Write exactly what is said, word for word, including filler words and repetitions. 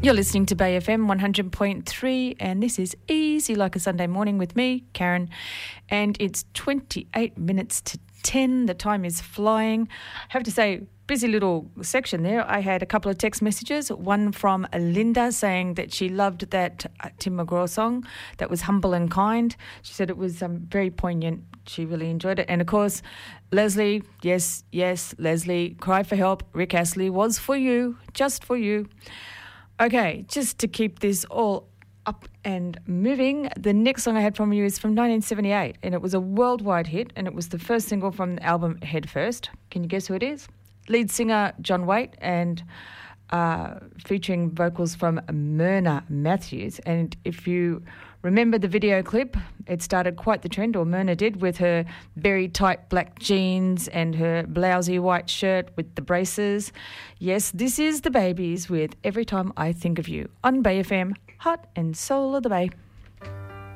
You're listening to Bay F M one hundred point three, and this is Easy Like a Sunday Morning with me, Karen, and it's twenty-eight minutes to ten. The time is flying. I have to say, busy little section there. I had a couple of text messages, one from Linda saying that she loved that uh, Tim McGraw song that was Humble and Kind. She said it was um, very poignant. She really enjoyed it. And, of course, Leslie, yes, yes, Leslie, Cry for Help, Rick Astley was for you, just for you. Okay, just to keep this all up and moving, the next song I had from you is from nineteen seventy-eight, and it was a worldwide hit, and it was the first single from the album Head First. Can you guess who it is? Lead singer John Waite, and uh, featuring vocals from Myrna Matthews. And if you remember the video clip, it started quite the trend, or Myrna did, with her very tight black jeans and her blousy white shirt with the braces. Yes, this is the Babies with Every Time I Think of You on Bay F M, Heart and Soul of the Bay.